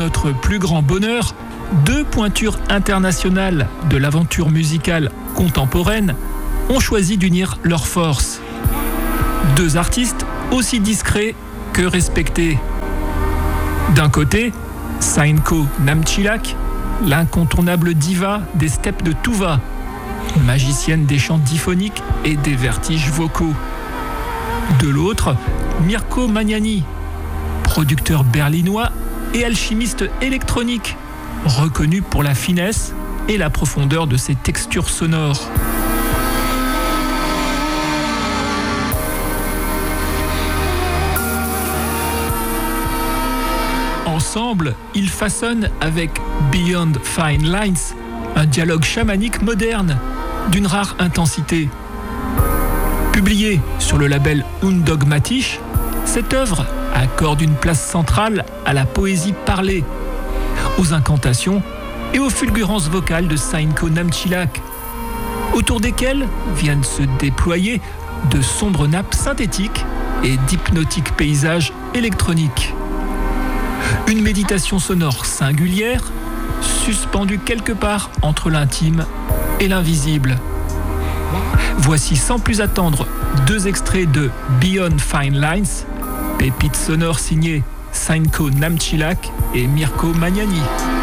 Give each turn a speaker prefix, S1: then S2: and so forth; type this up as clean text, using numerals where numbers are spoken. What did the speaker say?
S1: notre plus grand bonheur, 2 pointures internationales de l'aventure musicale contemporaine ont choisi d'unir leurs forces. 2 artistes aussi discrets que respectés. D'un côté, Sainko Namchilak, l'incontournable diva des steppes de Tuva, magicienne des chants diphoniques et des vertiges vocaux. De l'autre, Mirko Magnani, producteur berlinois et alchimiste électronique, reconnu pour la finesse et la profondeur de ses textures sonores. Ensemble, ils façonnent avec Beyond Fine Lines un dialogue chamanique moderne d'une rare intensité. Publiée sur le label Undogmatisch, cette œuvre accorde une place centrale à la poésie parlée, aux incantations et aux fulgurances vocales de Sainko Namchilak, autour desquelles viennent se déployer de sombres nappes synthétiques et d'hypnotiques paysages électroniques. Une méditation sonore singulière, suspendue quelque part entre l'intime et l'invisible. Voici sans plus attendre 2 extraits de Beyond Fine Lines, pépite sonore signée Sainko Namchilak et Mirko Magnani.